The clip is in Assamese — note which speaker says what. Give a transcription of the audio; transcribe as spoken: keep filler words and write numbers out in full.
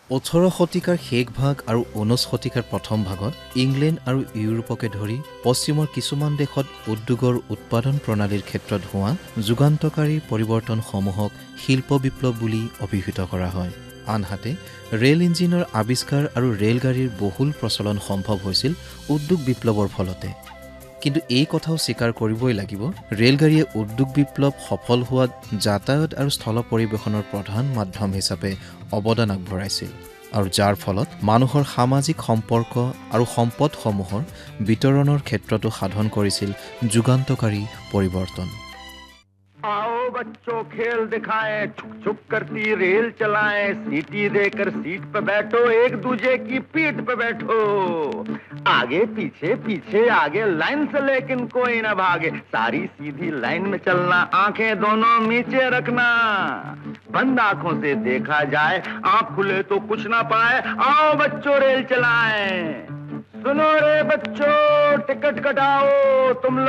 Speaker 1: ওঠৰ শতিকাৰ শেষ ভাগ আৰু ঊনৈশ শতিকাৰ প্ৰথম ভাগত ইংলেণ্ড আৰু ইউৰোপকে ধৰি পশ্চিমৰ কিছুমান দেশত উদ্যোগৰ উৎপাদন প্ৰণালীৰ ক্ষেত্ৰত হোৱা যুগান্তকাৰী পৰিৱৰ্তনসমূহক শিল্প বিপ্লৱ বুলি অভিহিত কৰা হয়। আনহাতে ৰেল ইঞ্জিনৰ আৱিষ্কাৰ আৰু ৰেলগাড়ীৰ বহুল প্ৰচলন সম্ভৱ হৈছিল উদ্যোগ বিপ্লৱৰ ফলতে। কিন্তু এই কথাও স্বীকাৰ কৰিবই লাগিব, ৰেলগাড়ীয়ে উদ্যোগ বিপ্লৱ সফল হোৱাত যাতায়াত আৰু স্থল পৰিবহণৰ প্ৰধান মাধ্যম হিচাপে অৱদান আগবঢ়াইছিল আৰু যাৰ ফলত মানুহৰ সামাজিক সম্পৰ্ক আৰু সম্পদসমূহৰ বিতৰণৰ ক্ষেত্ৰতো সাধন কৰিছিল যুগান্তকাৰী পৰিৱৰ্তন।
Speaker 2: आओ बच्चों खेल दिखाएं, छुक छुक करती रेल चलाएं, सीटी देकर सीट पे बैठो, एक दूजे की पीठ पे बैठो, आगे पीछे पीछे आगे लाइन से लेकिन कोई ना भागे, सारी सीधी लाइन में चलना, आंखें दोनों नीचे रखना, बंद आंखों से देखा जाए, आंख खुले तो कुछ ना पाए, आओ बच्चों रेल चलाएं। सुनो रे बच्चों, टिकट कटाओ, तुम